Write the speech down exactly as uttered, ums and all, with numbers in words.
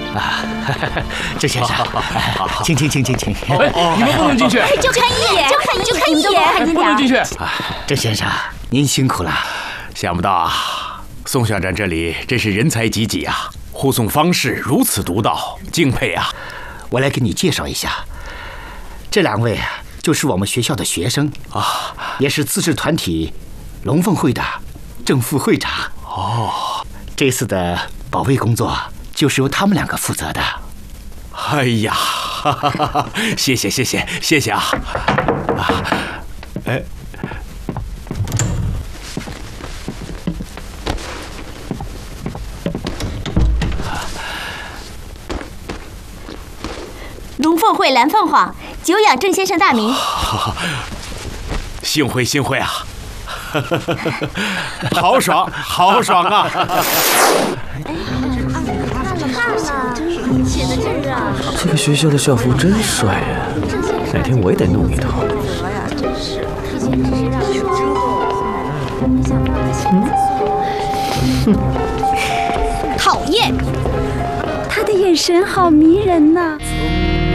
啊，郑先生，请请请请请。 哎，你们不能进去， 就看一眼，就看就看一眼， 不能进去。 郑先生，您辛苦了。 想不到啊，宋校长这里真是人才济济啊，护送方式如此独到，敬佩啊！ 我来给你介绍一下，这两位啊，就是我们学校的学生啊，也是自治团体龙凤会的正副会长。 哦， 这次的保卫工作就是由他们两个负责的。 哎呀，哈哈哈哈，谢谢谢谢谢谢啊！啊，哎。 龙凤会蓝凤凰，久仰郑先生大名。 幸会幸会啊！豪爽豪爽啊！ 这个学校的校服真帅呀，哪天我也得弄一套。 讨厌， 他的眼神好迷人呐。